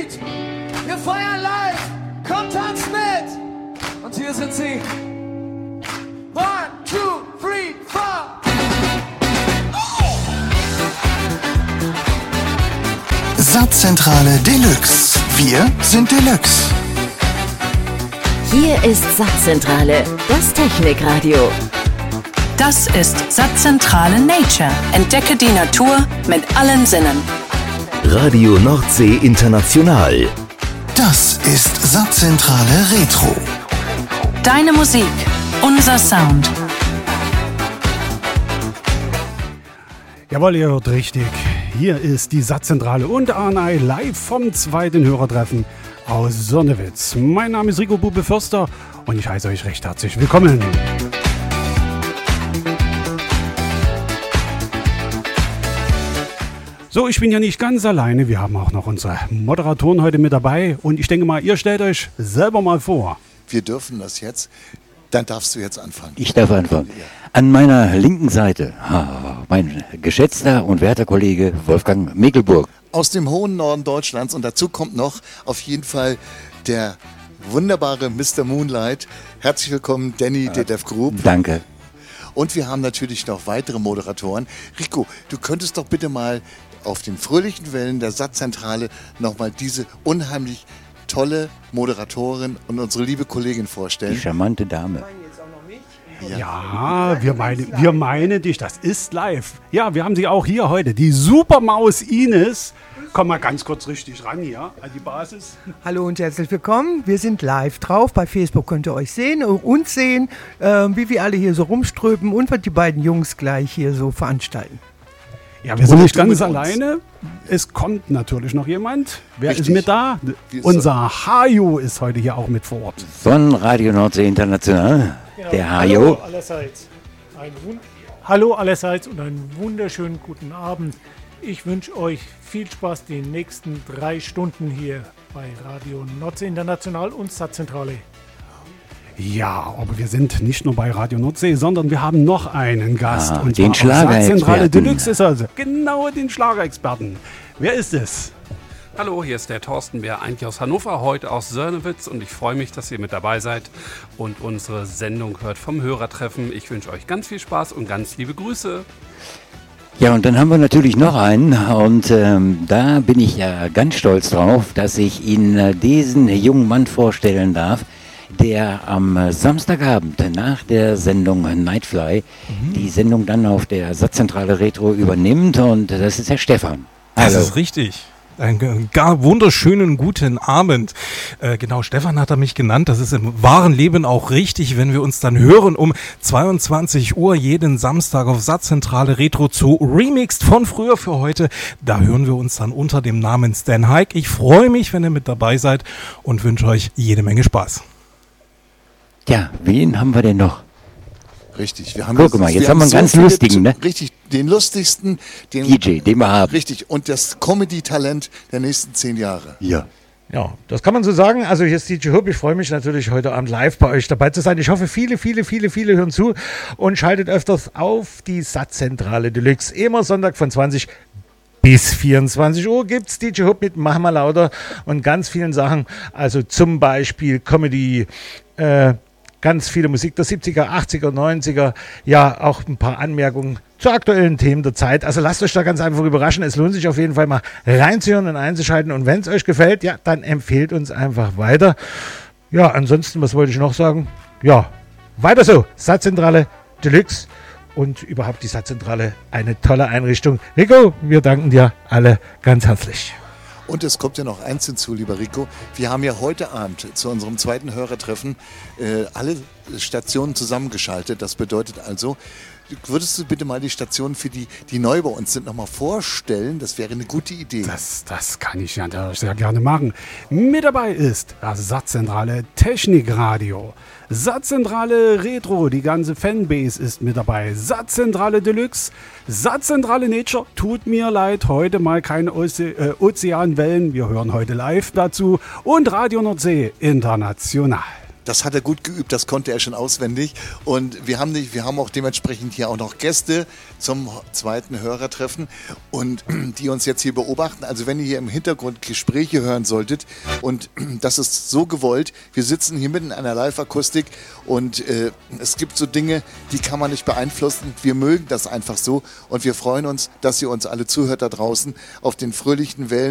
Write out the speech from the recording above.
Beat. Wir feiern live. Kommt, tanzt mit. Und hier sind sie. 1, 2, 3, 4. Satzzentrale Deluxe. Wir sind Deluxe. Hier ist Satzzentrale, das Technikradio. Das ist Satzzentrale Nature. Entdecke die Natur mit allen Sinnen. Radio Nordsee International. Das ist Satzzentrale Retro. Deine Musik, unser Sound. Jawohl, ihr hört richtig. Hier ist die Satzzentrale und Arnei live vom zweiten Hörertreffen aus Sonnewitz. Mein Name ist Rico Bube Förster und ich heiße euch recht herzlich willkommen. So, ich bin ja nicht ganz alleine. Wir haben auch noch unsere Moderatoren heute mit dabei. Und ich denke mal, ihr stellt euch selber mal vor. Wir dürfen das jetzt. Dann darfst du jetzt anfangen. Ich darf anfangen. An meiner linken Seite mein geschätzter und werter Kollege Wolfgang Mekelburg. Aus dem hohen Norden Deutschlands. Und dazu kommt noch auf jeden Fall der wunderbare Mr. Moonlight. Herzlich willkommen, Danny Detlef Grub. Danke. Und wir haben natürlich noch weitere Moderatoren. Rico, du könntest doch bitte mal auf den fröhlichen Wellen der Satzzentrale nochmal diese unheimlich tolle Moderatorin und unsere liebe Kollegin vorstellen. Die charmante Dame. Ja, wir meinen dich, das ist live. Ja, wir haben sie auch hier heute, die Supermaus Ines. Komm mal ganz kurz richtig ran hier an die Basis. Hallo und herzlich willkommen. Wir sind live drauf. Bei Facebook könnt ihr euch sehen und uns sehen, wie wir alle hier so rumströmen und was die beiden Jungs gleich hier so veranstalten. Ja, wir sind nicht ganz alleine. Es kommt natürlich noch jemand. Wer ist mit da? Unser Hajo ist heute hier auch mit vor Ort. Von Radio Nordsee International. Genau. Der Hajo. Hallo allerseits und einen wunderschönen guten Abend. Ich wünsche euch viel Spaß die nächsten 3 Stunden hier bei Radio Nordsee International und Satzzentrale. Ja, aber wir sind nicht nur bei Radio Nordsee, sondern wir haben noch einen Gast. Und den Schlagerexperten. Satzzentrale Deluxe ist also genau den Schlagerexperten. Wer ist es? Hallo, hier ist der Thorsten Bär, eigentlich aus Hannover, heute aus Sonnewitz und ich freue mich, dass ihr mit dabei seid und unsere Sendung hört vom Hörertreffen. Ich wünsche euch ganz viel Spaß und ganz liebe Grüße. Ja, und dann haben wir natürlich noch einen und da bin ich ja ganz stolz drauf, dass ich Ihnen diesen jungen Mann vorstellen darf, der am Samstagabend nach der Sendung Nightfly die Sendung dann auf der Satzzentrale Retro übernimmt und das ist Herr Stefan. Hallo. Das ist richtig. Einen gar wunderschönen guten Abend. Genau, Stefan hat er mich genannt. Das ist im wahren Leben auch richtig, wenn wir uns dann hören um 22 Uhr jeden Samstag auf Satzzentrale Retro zu Remixed von früher für heute. Da hören wir uns dann unter dem Namen Stan Hike. Ich freue mich, wenn ihr mit dabei seid und wünsche euch jede Menge Spaß. Ja, wen haben wir denn noch? Richtig, wir haben Guck mal, jetzt haben wir einen ganz lustigen, ne? Richtig, den lustigsten, den DJ, den wir haben. Richtig, und das Comedy-Talent der nächsten 10 Jahre. Ja. Ja, das kann man so sagen. Also hier ist DJ Hub. Ich freue mich natürlich heute Abend live bei euch dabei zu sein. Ich hoffe, viele hören zu und schaltet öfters auf die Satzzentrale Deluxe. Immer Sonntag von 20 bis 24 Uhr gibt es DJ Hub mit Mach mal lauter und ganz vielen Sachen. Also zum Beispiel Comedy, ganz viele Musik der 70er, 80er, 90er, ja, auch ein paar Anmerkungen zu aktuellen Themen der Zeit. Also lasst euch da ganz einfach überraschen. Es lohnt sich auf jeden Fall mal reinzuhören und einzuschalten. Und wenn es euch gefällt, ja, dann empfehlt uns einfach weiter. Ja, ansonsten, was wollte ich noch sagen? Ja, weiter so. Satzzentrale Deluxe und überhaupt die Satzzentrale eine tolle Einrichtung. Rico, wir danken dir alle ganz herzlich. Und es kommt ja noch eins hinzu, lieber Rico. Wir haben ja heute Abend zu unserem zweiten Hörertreffen alle Stationen zusammengeschaltet. Das bedeutet also, würdest du bitte mal die Stationen für die neu bei uns sind, nochmal vorstellen? Das wäre eine gute Idee. Das kann ich ja sehr gerne machen. Mit dabei ist das Satzzentrale Technikradio. Satzzentrale Retro, die ganze Fanbase ist mit dabei. Satzzentrale Deluxe, Satzzentrale Nature, tut mir leid, heute mal keine Ozeanwellen, wir hören heute live dazu. Und Radio Nordsee International. Das hat er gut geübt, das konnte er schon auswendig. Und wir haben auch dementsprechend hier auch noch Gäste zum zweiten Hörertreffen und die uns jetzt hier beobachten. Also wenn ihr hier im Hintergrund Gespräche hören solltet und das ist so gewollt, wir sitzen hier mitten in einer Live-Akustik und es gibt so Dinge, die kann man nicht beeinflussen. Wir mögen das einfach so und wir freuen uns, dass ihr uns alle zuhört da draußen auf den fröhlichen Wellen.